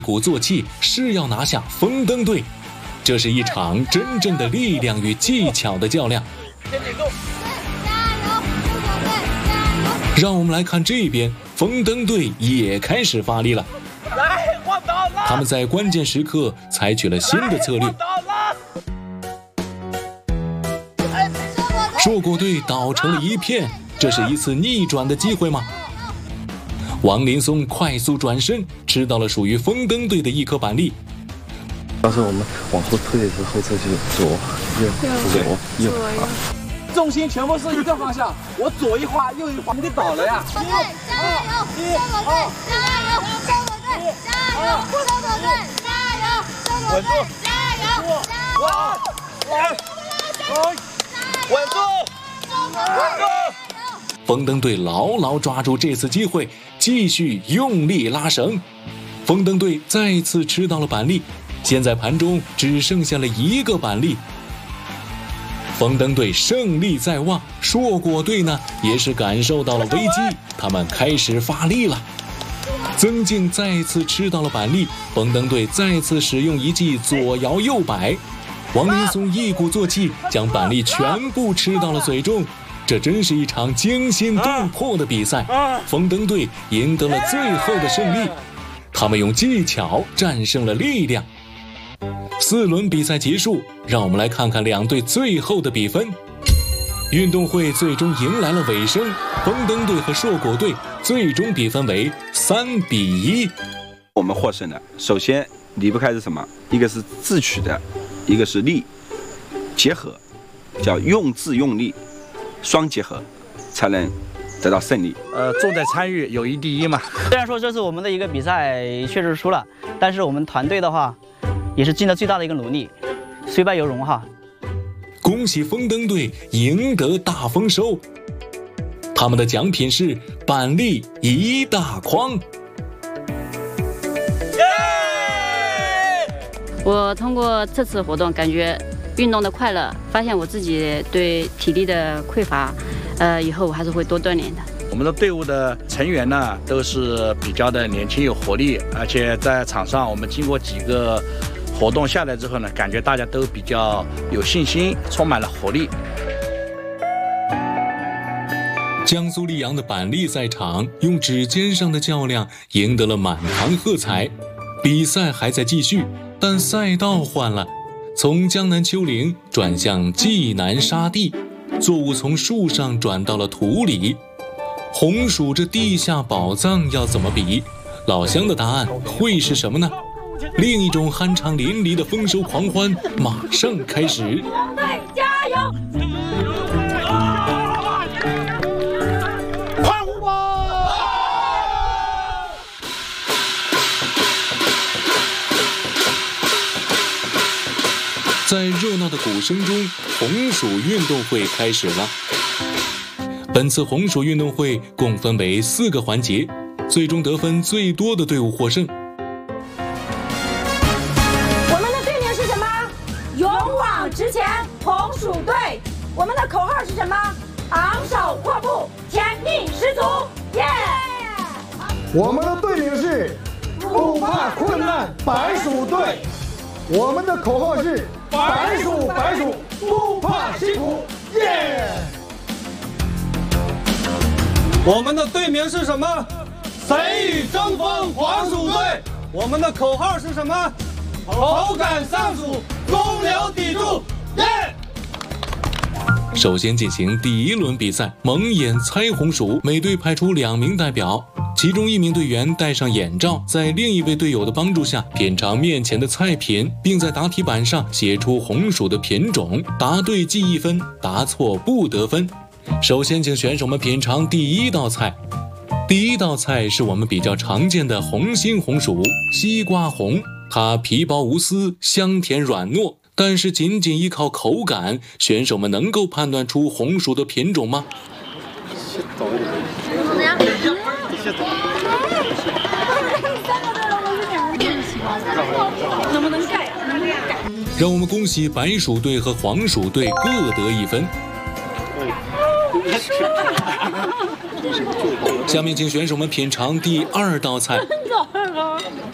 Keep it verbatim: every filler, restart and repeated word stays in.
鼓作气，誓要拿下风灯队。这是一场真正的力量与技巧的较量。让我们来看这边，风灯队也开始发力了。他们在关键时刻采取了新的策略。硕果队倒成了一片，这是一次逆转的机会吗？王林松快速转身，吃到了属于风灯队的一颗板栗。 当时我们往后退的时候，这就是左右左右啊， 重心全部是一个方向，我左一滑右一滑，你得倒了呀！ 加油！加油！加油！加油！加油！加油！ 稳住！ 加油！ 稳！稳住！稳住！ 风灯队牢牢抓住这次机会，继续用力拉绳。风灯队再次吃到了板栗，现在盘中只剩下了一个板栗。风灯队胜利在望，硕果队呢也是感受到了危机，他们开始发力了。曾静再次吃到了板栗，风灯队再次使用一记左摇右摆，王林松一鼓作气将板栗全部吃到了嘴中。这真是一场惊心动魄的比赛，风灯队赢得了最后的胜利，他们用技巧战胜了力量。四轮比赛结束，让我们来看看两队最后的比分。运动会最终迎来了尾声，风灯队和硕果队最终比分为三比一。 我们获胜了。首先离不开是什么？一个是智取的，一个是力结合，叫用智用力双结合，才能得到胜利。 呃，重在参与，友谊第一嘛。 虽然说这是我们的一个比赛确实输了，但是我们团队的话，也是尽了最大的一个努力，虽败犹荣哈。 恭喜风灯队赢得大丰收，他们的奖品是板栗一大筐。 我通过这次活动，感觉运动的快乐，发现我自己对体力的匮乏，呃，以后我还是会多锻炼的。 我们的队伍的成员呢，都是比较的年轻有活力，而且在场上我们经过几个活动下来之后呢，感觉大家都比较有信心，充满了活力。 江苏溧阳的板栗赛场用指尖上的较量赢得了满堂喝彩。比赛还在继续，但赛道换了，从江南丘陵转向济南沙地，作物从树上转到了土里。红薯这地下宝藏要怎么比？老乡的答案会是什么呢？另一种酣畅淋漓的丰收狂欢马上开始。 队加油！ 快活吧！ 在热闹的鼓声中，红薯运动会开始了。本次红薯运动会共分为四个环节，最终得分最多的队伍获胜。 我们的队名是什么？勇往直前，红薯队。我们的口号是什么？昂首阔步，甜蜜十足，耶！ 我们的队名是不怕困难白薯队。我们的口号是白薯白薯，不怕辛苦，耶！ 我们的队名是什么？谁与争锋黄薯队。我们的口号是什么？口感上薯，中流砥柱，耶！ 首先进行第一轮比赛，蒙眼猜红薯，每队派出两名代表，其中一名队员戴上眼罩，在另一位队友的帮助下品尝面前的菜品，并在答题板上写出红薯的品种，答对记一分，答错不得分。首先请选手们品尝第一道菜。第一道菜是我们比较常见的红心红薯，西瓜红，它皮薄无丝，香甜软糯，但是仅仅依靠口感，选手们能够判断出红薯的品种吗？ 怎么样？ 能不能盖？能不能盖？ 让我们恭喜白薯队和黄薯队各得一分。下面请选手们品尝第二道菜。